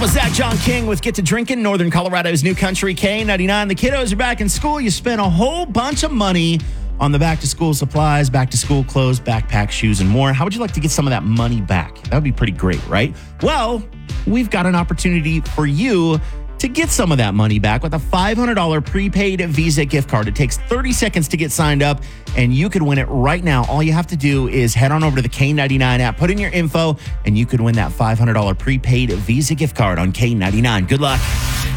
was Zach John King with Get to Drinking, Northern Colorado's New Country K99. The kiddos are back in school. You spent a whole bunch of money on the back-to-school supplies, back-to-school clothes, backpack, shoes, and more. How would you like to get some of that money back? That would be pretty great, right? Well, we've got an opportunity for you to get some of that money back with a $500 prepaid Visa gift card. It takes 30 seconds to get signed up, and you could win it right now. All you have to do is head on over to the K99 app, put in your info, and you could win that $500 prepaid Visa gift card on K99. Good luck.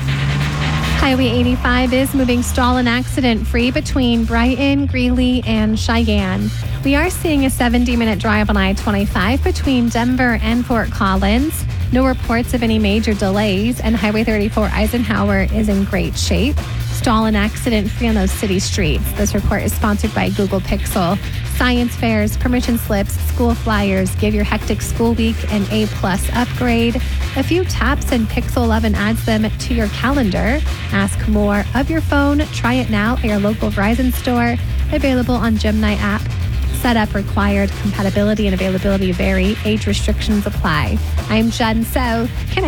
Highway 85 is moving stall and accident-free between Brighton, Greeley, and Cheyenne. We are seeing a 70-minute drive on I-25 between Denver and Fort Collins. No reports of any major delays, and Highway 34 Eisenhower is in great shape. Stall and accident-free on those city streets. This report is sponsored by Google Pixel. Science fairs, permission slips, school flyers give your hectic school week an A-plus upgrade. A few taps and Pixel 11 adds them to your calendar. Ask more of your phone. Try it now at your local Verizon store. Available on Gemini app. Setup required. Compatibility and availability vary. Age restrictions apply. I'm Jen So,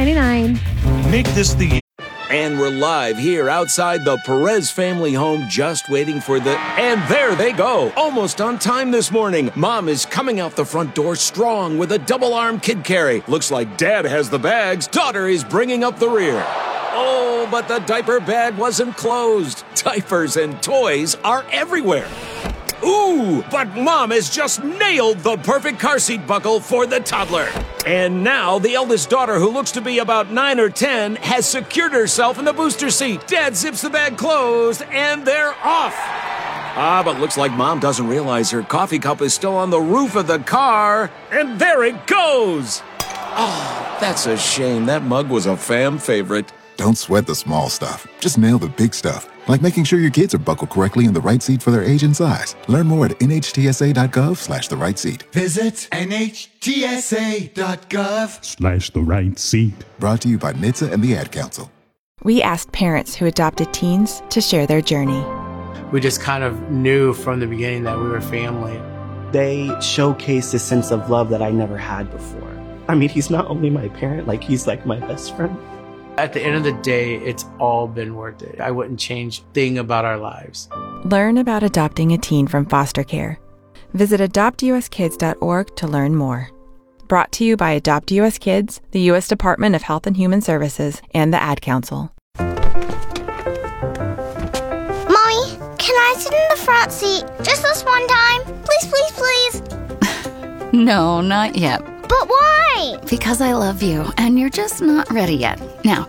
K99. Make this the... And we're live here outside the Perez family home, just waiting for the... And there they go, almost on time this morning. Mom is coming out the front door strong with a double-arm kid carry. Looks like Dad has the bags. Daughter is bringing up the rear. Oh, but the diaper bag wasn't closed. Diapers and toys are everywhere. Ooh, but Mom has just nailed the perfect car seat buckle for the toddler. And now the eldest daughter, who looks to be about 9 or 10, has secured herself in the booster seat. Dad zips the bag closed, and they're off. But looks like Mom doesn't realize her coffee cup is still on the roof of the car. And there it goes. Oh, that's a shame. That mug was a fam favorite. Don't sweat the small stuff. Just nail the big stuff, like making sure your kids are buckled correctly in the right seat for their age and size. Learn more at nhtsa.gov/the right seat. Visit nhtsa.gov/the right seat. Brought to you by NHTSA and the Ad Council. We asked parents who adopted teens to share their journey. We just kind of knew from the beginning that we were family. They showcased a sense of love that I never had before. I mean, he's not only my parent, he's like my best friend. At the end of the day, it's all been worth it. I wouldn't change a thing about our lives. Learn about adopting a teen from foster care. Visit adoptuskids.org to learn more. Brought to you by Adopt US Kids, the U.S. Department of Health and Human Services, and the Ad Council. Mommy, can I sit in the front seat just this one time? Please, please, please. No, not yet. But why? Because I love you, and you're just not ready yet. Now,